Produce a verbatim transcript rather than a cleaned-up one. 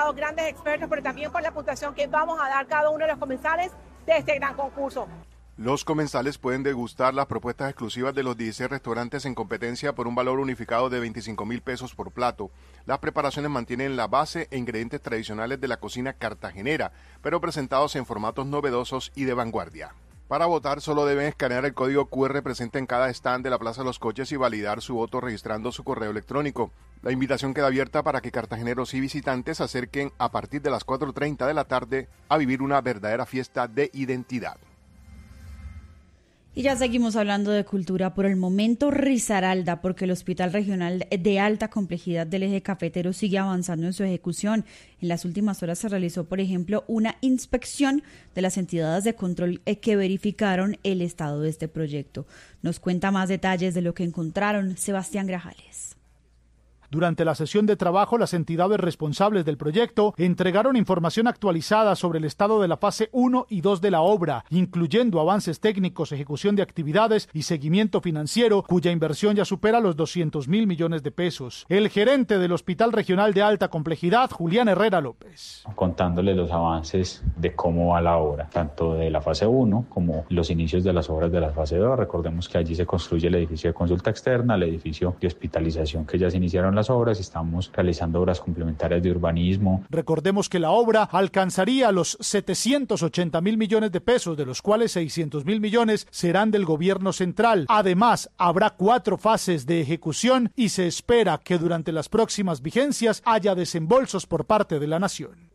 invitados, grandes expertos, pero también por la puntuación que vamos a dar cada uno de los comensales de este gran concurso. Los comensales pueden degustar las propuestas exclusivas de los dieciséis restaurantes en competencia por un valor unificado de veinticinco mil pesos por plato. Las preparaciones mantienen la base e ingredientes tradicionales de la cocina cartagenera, pero presentados en formatos novedosos y de vanguardia. Para votar solo deben escanear el código cu erre presente en cada stand de la Plaza de los Coches y validar su voto registrando su correo electrónico. La invitación queda abierta para que cartageneros y visitantes se acerquen a partir de las cuatro y treinta de la tarde a vivir una verdadera fiesta de identidad. Y ya seguimos hablando de cultura. Por el momento, Risaralda, porque el Hospital Regional de Alta Complejidad del Eje Cafetero sigue avanzando en su ejecución. En las últimas horas se realizó, por ejemplo, una inspección de las entidades de control que verificaron el estado de este proyecto. Nos cuenta más detalles de lo que encontraron Sebastián Grajales. Durante la sesión de trabajo, las entidades responsables del proyecto entregaron información actualizada sobre el estado de la fase uno y dos de la obra, incluyendo avances técnicos, ejecución de actividades y seguimiento financiero, cuya inversión ya supera los doscientos mil millones de pesos. El gerente del Hospital Regional de Alta Complejidad, Julián Herrera López. Contándole los avances de cómo va la obra, tanto de la fase uno como los inicios de las obras de la fase dos. Recordemos que allí se construye el edificio de consulta externa, el edificio de hospitalización que ya se iniciaron las obras y estamos realizando obras complementarias de urbanismo. Recordemos que la obra alcanzaría los setecientos ochenta mil millones de pesos, de los cuales seiscientos mil millones serán del gobierno central. Además, habrá cuatro fases de ejecución y se espera que durante las próximas vigencias haya desembolsos por parte de la nación.